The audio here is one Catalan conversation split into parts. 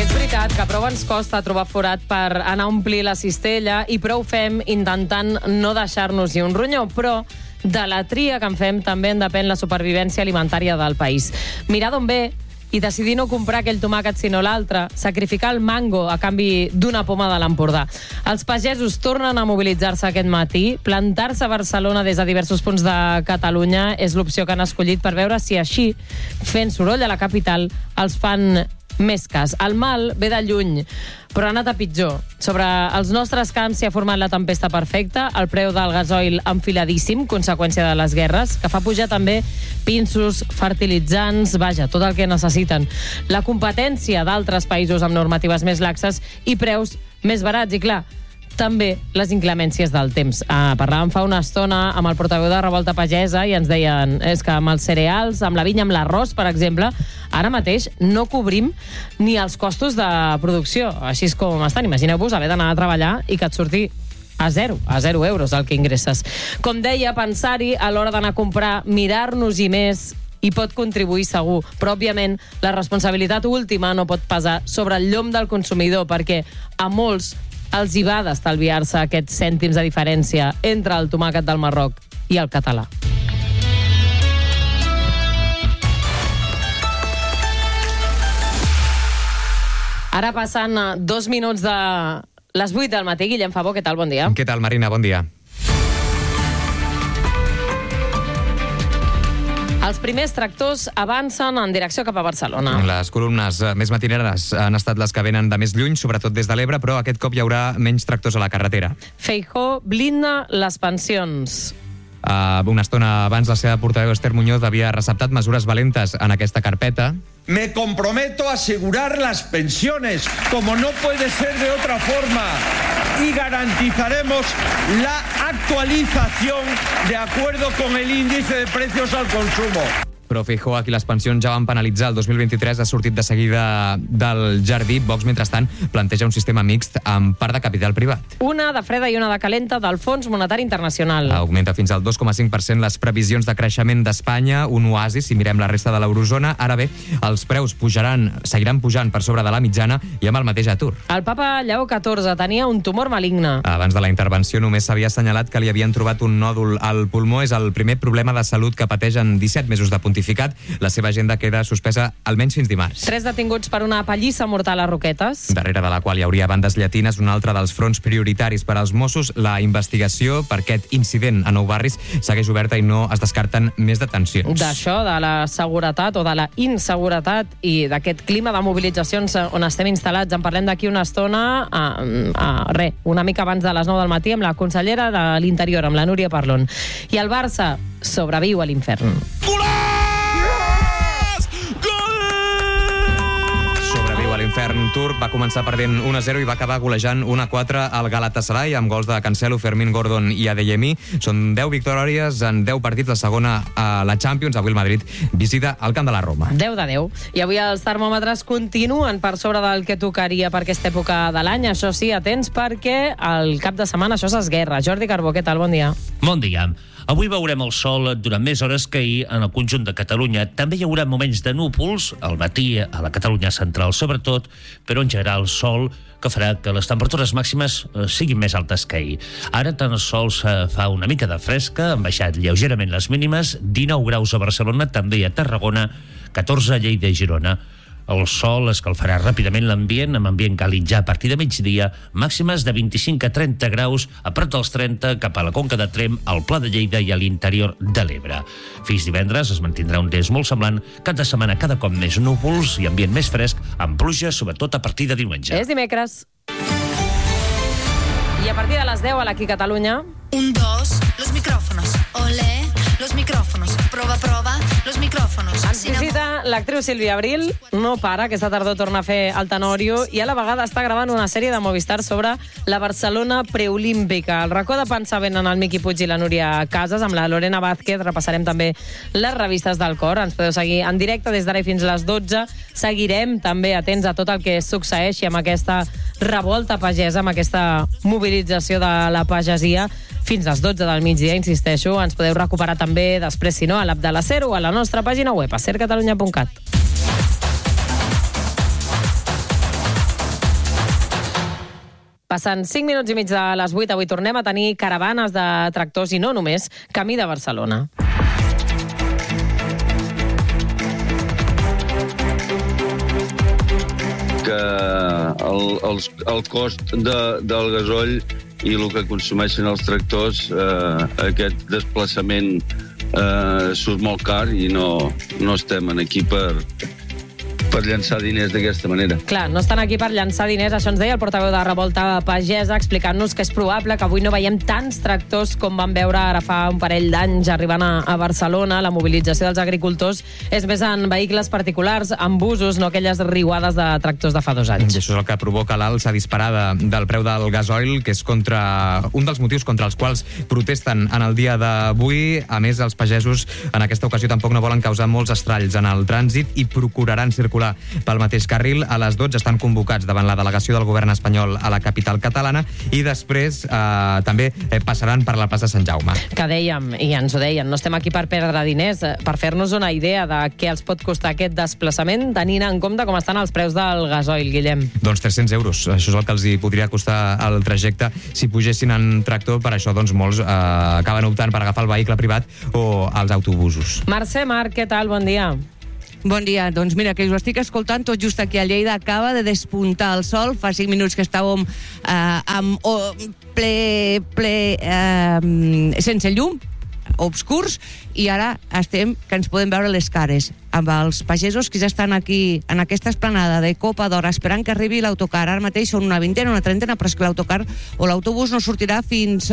És veritat que prou ens costa trobar forat per anar a omplir la cistella i prou fem intentant no deixar-nos-hi un ronyó, però de la tria que en fem també en depèn la supervivència alimentària del país. Mirar d'on ve i decidir no comprar aquell tomàquet sinó l'altre, sacrificar el mango a canvi d'una poma de l'Empordà. Els pagesos tornen a mobilitzar-se aquest matí. Plantar-se a Barcelona des de diversos punts de Catalunya és l'opció que han escollit per veure si així, fent soroll a la capital, els fan més cas. El mal ve de lluny, però ha anat a pitjor. Sobre els nostres camps s'hi ha format la tempesta perfecta, el preu del gasoil enfiladíssim, conseqüència de les guerres, que fa pujar també pinsos, fertilitzants, vaja, tot el que necessiten. La competència d'altres països amb normatives més laxes i preus més barats, i clar, també les inclemències del temps. Parlàvem fa una estona amb el portaveu de Revolta Pagesa i ens deien és que amb els cereals, amb la vinya, amb l'arròs, per exemple, ara mateix no cobrim ni els costos de producció. Així és com estan. Imagineu-vos haver d'anar a treballar i que et surti a 0 euros el que ingresses. Com deia, pensar-hi a l'hora d'anar a comprar, mirar-nos-hi més i pot contribuir segur, però òbviament la responsabilitat última no pot pesar sobre el llom del consumidor, perquè a molts els hi va d'estalviar-se aquests cèntims de diferència entre el tomàquet del Marroc i el català. Ara passen 2 minuts de les 8 del matí. Guillem Fabó, què tal? Bon dia. Què tal, Marina? Bon dia. Els primers tractors avancen en direcció cap a Barcelona. Les columnes més matineres han estat les que venen de més lluny, sobretot des de l'Ebre, però aquest cop hi haurà menys tractors a la carretera. Feijóo blinda les pensions. Una estona abans, la seva portaveu Esther Muñoz havia receptat mesures valentes en aquesta carpeta. Me comprometo a asegurar las pensiones, como no puede ser de otra forma, y garantizaremos la actualización de acuerdo con el índice de precios al consumo. Però Feijóo, a qui les pensions ja van penalitzar el 2023, ha sortit de seguida del jardí. Vox, mentrestant, planteja un sistema mixt amb part de capital privat. Una de freda i una de calenta del Fons Monetari Internacional. Augmenta fins al 2,5% les previsions de creixement d'Espanya, un oasi si mirem la resta de l'eurozona. Ara bé, els preus seguiran pujant per sobre de la mitjana i amb el mateix atur. El papa Lleó XIV tenia un tumor maligne. Abans de la intervenció només s'havia assenyalat que li havien trobat un nòdul al pulmó. És el primer problema de salut que pateix en 17 mesos de pontificat. La seva agenda queda suspesa almenys fins dimarts. 3 detinguts per una pallissa mortal a Roquetes. Darrere de la qual hi hauria bandes llatines, un altre dels fronts prioritaris per als Mossos. La investigació per aquest incident a Nou Barris segueix oberta i no es descarten més detencions. D'això, de la seguretat o de la inseguretat i d'aquest clima de mobilitzacions on estem instal·lats, en parlem d'aquí una estona, una mica abans de les 9 del matí, amb la consellera de l'Interior, amb la Núria Parlon. I el Barça sobreviu a l'infern. L'infern turc va començar perdent 1-0 i va acabar golejant 1-4 al Galatasaray amb gols de Cancelo, Fermín, Gordon i Adeyemi. Són 10 victòries en 10 partits, la segona a la Champions. Avui el Madrid visita el camp de la Roma. 10 de 10. I avui els termòmetres continuen per sobre del que tocaria per aquesta època de l'any. Això sí, atents, perquè el cap de setmana això s'esguerra. Jordi Carbó, què tal? Bon dia. Bon dia. Avui veurem el sol durant més hores que ahir en el conjunt de Catalunya. També hi haurà moments de núvols, al matí a la Catalunya central sobretot, però en general sol, que farà que les temperatures màximes siguin més altes que ahir. Ara tant el sol fa una mica de fresca, han baixat lleugerament les mínimes, 19 graus a Barcelona, també a Tarragona, 14 a Lleida i Girona. El sol escalfarà ràpidament l'ambient, amb ambient càlid ja a partir de migdia, màximes de 25 a 30 graus, a prop dels 30 cap a la Conca de Tremp, al Pla de Lleida i a l'interior de l'Ebre. Fins divendres es mantindrà un temps molt semblant, cap de setmana cada cop més núvols i ambient més fresc, amb pluja, sobretot a partir de diumenge. És dimecres. I a partir de les 10 a l'Aquí Catalunya... 1, 2, los micrófonos. Olé, los micrófonos. Prova, los micrófonos. Ens visita l'actriu Sílvia Abril, no para, aquesta tardor torna a fer el Tenorio i a la vegada està gravant una sèrie de Movistar sobre la Barcelona preolímpica. El racó de pensament en el Miqui Puig i la Núria Casas, amb la Lorena Vázquez, repassarem també les revistes del cor. Ens podeu seguir en directe des d'ara i fins a les 12. Seguirem també atents a tot el que succeeixi amb aquesta revolta pagesa, amb aquesta mobilització de la pagesia fins a les 12 del migdia, insisteixo. Ens podeu recuperar també després, si no, a l'app de la SER o a la nostra pàgina web, a sercatalunya.cat. Passant 5 minuts i mig de les 8, avui tornem a tenir caravanes de tractors i no només, camí de Barcelona. Que el cost del gasoll i el que consumeixen els tractors, aquest desplaçament surt molt car i no estem aquí per llançar diners d'aquesta manera. Clar, no estan aquí per llançar diners, això ens deia el portaveu de Revolta Pagesa, explicant-nos que és probable que avui no veiem tants tractors com vam veure ara fa un parell d'anys arribant a Barcelona. La mobilització dels agricultors és més en vehicles particulars, en busos, no aquelles riuades de tractors de fa 2 anys. I això és el que provoca l'alça disparada del preu del gasoil, que és un dels motius contra els quals protesten en el dia d'avui. A més, els pagesos en aquesta ocasió tampoc no volen causar molts estralls en el trànsit i procuraran circular pel mateix carril. A les 12 estan convocats davant la delegació del govern espanyol a la capital catalana i després també passaran per la plaça Sant Jaume. Que dèiem, i ens ho deien, no estem aquí per perdre diners, per fer-nos una idea de què els pot costar aquest desplaçament, tenint en compte com estan els preus del gasoil, Guillem. Doncs 300 euros, això és el que els hi podria costar el trajecte si pugessin en tractor. Per això doncs molts acaben optant per agafar el vehicle privat o els autobusos. Mercè Marc, què tal? Bon dia. Bon dia. Doncs mira, que us estic escoltant tot just aquí a Lleida. Acaba de despuntar el sol. Fa 5 minuts que estàvem sense llum, obscurs, i ara estem que ens podem veure les cares amb els pagesos que ja estan aquí en aquesta esplanada de Copa d'Or esperant que arribi l'autocar. Ara mateix són una vintena, una trentena, però és que l'autocar o l'autobús no sortirà fins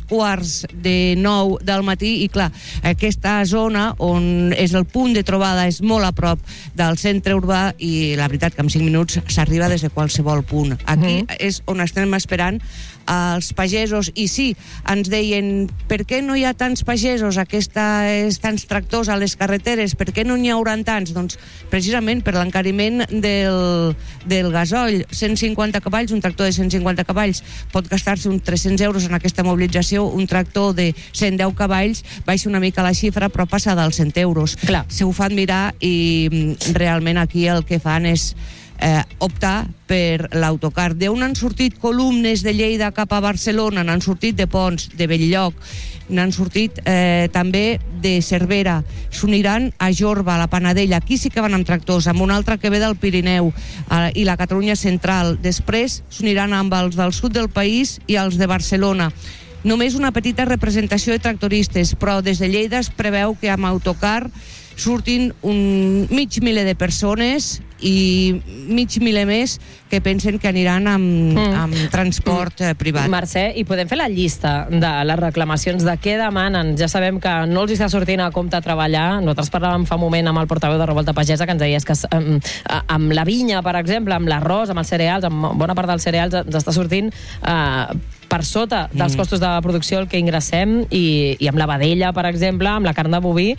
8:45 del matí i clar, aquesta zona on és el punt de trobada és molt a prop del centre urbà i la veritat que en 5 minuts s'arriba des de qualsevol punt. Aquí és on estem esperant els pagesos i sí, ens deien per què no hi ha tants pagesos, tants tractors a les carreteres, per què no n'hi haurà tants? Doncs precisament per l'encariment del gasoil. 150 cavalls, un tractor de 150 cavalls pot gastar-se uns 300 euros en aquesta mobilització, un tractor de 110 cavalls baixa una mica la xifra però passa dels 100 euros. Clar. Se ho fan mirar i realment aquí el que fan és optar per l'autocar. D'on han sortit columnes de Lleida cap a Barcelona, n'han sortit de Ponts, de Belllloc, n'han sortit també de Cervera, s'uniran a Jorba, a la Panadella. Aquí sí que van amb tractors, amb un altre que ve del Pirineu i la Catalunya central. Després s'uniran amb els del sud del país i els de Barcelona. Només una petita representació de tractoristes, però des de Lleida es preveu que amb autocar surtin un mig miler de persones i mig miler més que pensen que aniran amb transport privat. Mercè, i podem fer la llista de les reclamacions de què demanen? Ja sabem que no els està sortint a compte treballar. Nosaltres parlàvem fa un moment amb el portaveu de Revolta Pagesa que ens deies que amb la vinya, per exemple, amb l'arròs, amb els cereals, amb bona part dels cereals ens està sortint per sota dels costos de producció el que ingressem i amb la vedella, per exemple, amb la carn de boví,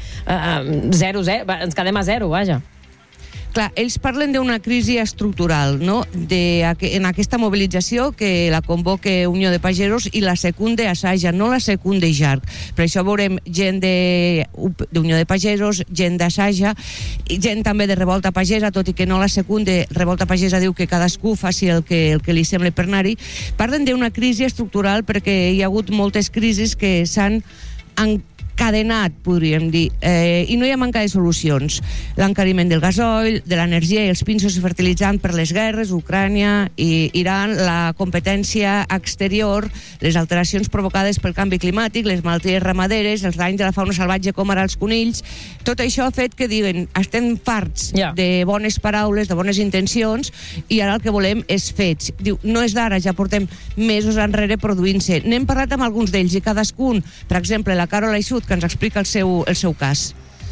ens quedem a zero, vaja. Clar, ells parlen d'una crisi estructural, no? En aquesta mobilització que la convoca Unió de Pagesos i la secunde Asaja, no la secunde JARC. Per això veurem gent d'Unió de Pagesos, gent d'Asaja, gent també de Revolta Pagesa, tot i que no la secunde. Revolta Pagesa diu que cadascú faci el que li sembla per anar-hi. Parlen d'una crisi estructural perquè hi ha hagut moltes crisis que s'han encadenat, podríem dir, i no hi ha manca de solucions. L'encariment del gasoil, de l'energia i els pinsos i fertilitzants per les guerres, Ucrània i Iran, la competència exterior, les alteracions provocades pel canvi climàtic, les malalties ramaderes, els danys de la fauna salvatge com ara els conills, tot això ha fet que diuen estem farts de bones paraules, de bones intencions i ara el que volem és fets. Diu, no és d'ara, ja portem mesos enrere produint-se. N'hem parlat amb alguns d'ells i cadascun, per exemple, la Carol Aixut, que ens explica el seu cas.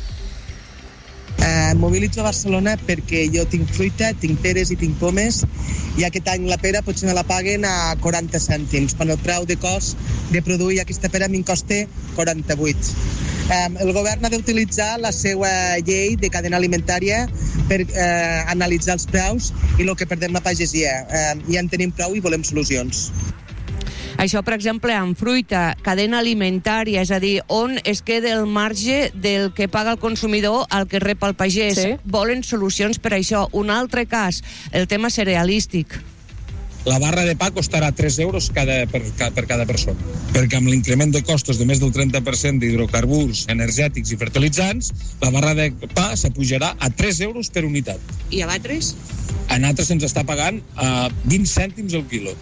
Mobilitzo a Barcelona perquè jo tinc fruita, tinc peres i tinc pomes i aquest any la pera potser me la paguen a 40 cèntims, quan el preu de cost de produir aquesta pera me'n costa 48. El govern ha d'utilitzar la seva llei de cadena alimentària per analitzar els preus i el que perdem la pagesia. Ja en tenim prou i volem solucions. Això, per exemple, amb fruita, cadena alimentària, és a dir, on es queda el marge del que paga el consumidor al que rep el pagès. Sí. Volen solucions per això. Un altre cas, el tema cerealístic. la barra de pa costarà 3 euros per cada persona. Perquè amb l'increment de costos de més del 30% d'hidrocarburs, energètics i fertilitzants, la barra de pa s'apujarà a 3 euros per unitat. I a altres? A nosaltres se'ns està pagant a 20 cèntims el quilo.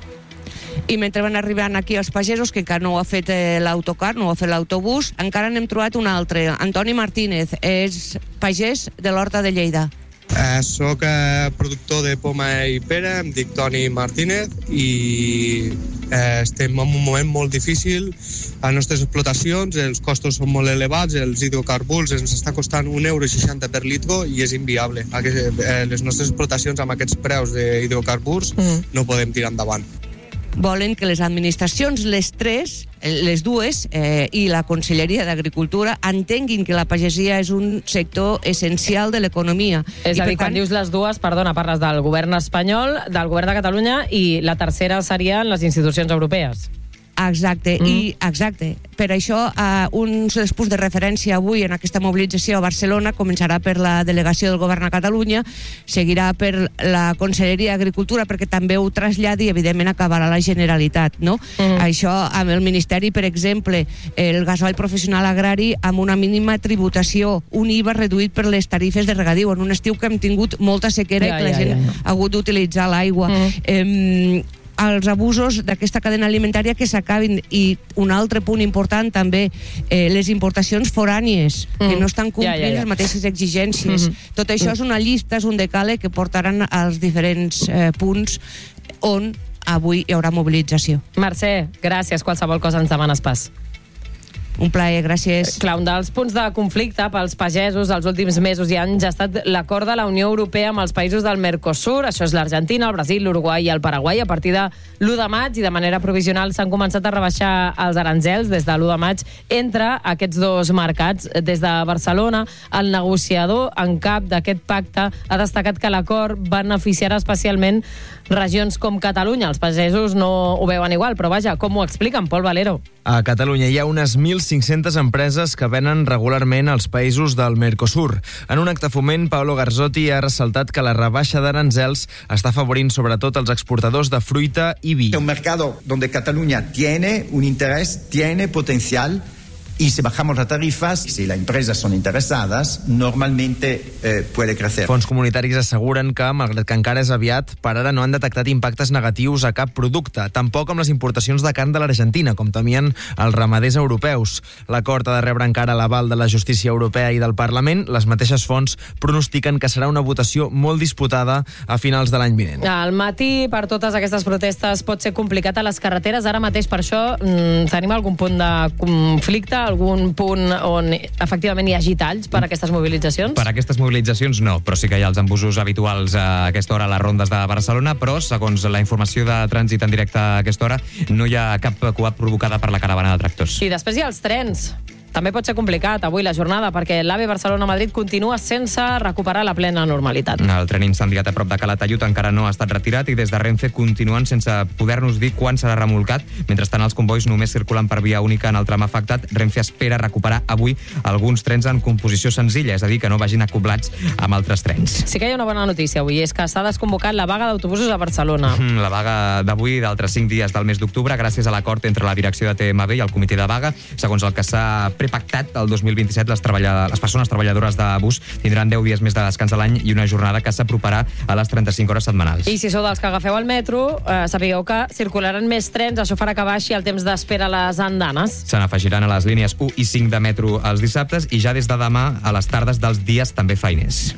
I mentre van arribant aquí els pagesos, que encara no ho ha fet l'autocar, no ho ha fet l'autobús, encara n'hem trobat un altre. Antoni Martínez és pagès de l'Horta de Lleida. Soc productor de poma i pera, em dic Toni Martínez i estem en un moment molt difícil. A les nostres explotacions els costos són molt elevats, els hidrocarburs ens està costant 1,60 € per litre i és inviable. Les nostres explotacions amb aquests preus d'hidrocarburs no podem tirar endavant. Volen que les administracions, les dues, i la Conselleria d'Agricultura entenguin que la pagesia és un sector essencial de l'economia. És a dir, quan dius les dues, perdona, parles del govern espanyol, del govern de Catalunya, i la tercera serien les institucions europees. Exacte, exacte. Per això, uns dels punts de referència avui en aquesta mobilització a Barcelona començarà per la delegació del govern a Catalunya, seguirà per la Conselleria d'Agricultura, perquè també ho traslladi i, evidentment, acabarà la Generalitat, no? Això, amb el Ministeri, per exemple, el gasoil professional agrari amb una mínima tributació, un IVA reduït per les tarifes de regadiu, en un estiu que hem tingut molta sequera i que la gent ha hagut d'utilitzar l'aigua. Els abusos d'aquesta cadena alimentària que s'acabin. I un altre punt important també, les importacions forànies que no estan complint les mateixes exigències. Tot això és una llista, és un decàleg que portaran als diferents punts on avui hi haurà mobilització. Mercè, gràcies. Qualsevol cosa ens demanes pas. Un plaer, gràcies. Clar, un dels punts de conflicte pels pagesos els últims mesos i anys ha estat l'acord de la Unió Europea amb els països del Mercosur. Això és l'Argentina, el Brasil, l'Uruguai i el Paraguai. A partir de l'1 de maig i de manera provisional s'han començat a rebaixar els aranzels des de l'1 de maig entre aquests dos mercats. Des de Barcelona, el negociador en cap d'aquest pacte ha destacat que l'acord beneficiarà especialment regions com Catalunya. Els pagesos no ho veuen igual, però vaja, com ho expliquen, Pol Valero? A Catalunya hi ha unes 1.500 empreses que venen regularment als països del Mercosur. En un acte foment, Paolo Garzotti ha ressaltat que la rebaixa d'aranzels està afavorint sobretot els exportadors de fruita i vi. Es un mercado donde Cataluña tiene un interés, tiene potencial. Y si bajamos las tarifas, si las empresas son interesadas, normalmente puede crecer. Fons comunitaris asseguren que, malgrat que encara és aviat, per ara no han detectat impactes negatius a cap producte, tampoc amb les importacions de carn de l'Argentina, com temien els ramaders europeus. L'acord ha de rebre encara l'aval de la justícia europea i del Parlament. Les mateixes fonts pronostiquen que serà una votació molt disputada a finals de l'any vinent. Al matí, per totes aquestes protestes, pot ser complicat a les carreteres. Ara mateix, per això, tenim algun punt de conflicte, algun punt on efectivament hi hagi talls per a aquestes mobilitzacions? Per a aquestes mobilitzacions no, però sí que hi ha els embussos habituals a aquesta hora a les rondes de Barcelona, però segons la informació de trànsit en directe a aquesta hora no hi ha cap cua provocada per la caravana de tractors. I després hi ha els trens. També pot ser complicat avui la jornada perquè l'AVE Barcelona-Madrid continua sense recuperar la plena normalitat. El tren incendiat a prop de Calatayud encara no ha estat retirat i des de Renfe continuen sense poder-nos dir quan serà remolcat. Mentrestant, els convois només circulen per via única en el tram afectat. Renfe espera recuperar avui alguns trens en composició senzilla, és a dir, que no vagin acoblats amb altres trens. Sí que hi ha una bona notícia avui, és que s'ha desconvocat la vaga d'autobusos a Barcelona. La vaga d'avui d'altres 5 dies del mes d'octubre gràcies a l'acord entre la direcció de TMB i el comitè de vaga, segons el que s'ha prepactat el 2027, les persones treballadores de bus tindran 10 dies més de descans a l'any i una jornada que s'aproparà a les 35 hores setmanals. I si sou dels que agafeu el metro, sapigueu que circularan més trens, això farà que baixi el temps d'espera a les andanes. Se n'afegiran a les línies 1 i 5 de metro els dissabtes i ja des de demà a les tardes dels dies també feiners.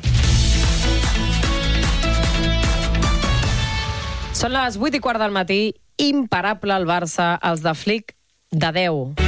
Són les 8:15 del matí, imparable el Barça, els de Flick de 10.